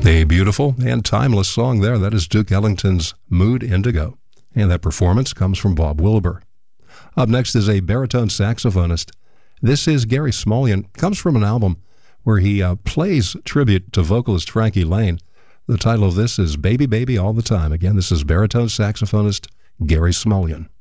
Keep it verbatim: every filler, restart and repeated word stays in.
A beautiful and timeless song there. That is Duke Ellington's Mood Indigo. And that performance comes from Bob Wilbur. Up next is a baritone saxophonist. This is Gary Smulyan. Comes from an album where he uh, plays tribute to vocalist Frankie Laine. The title of this is Baby Baby All the Time. Again, this is baritone saxophonist Gary Smulyan.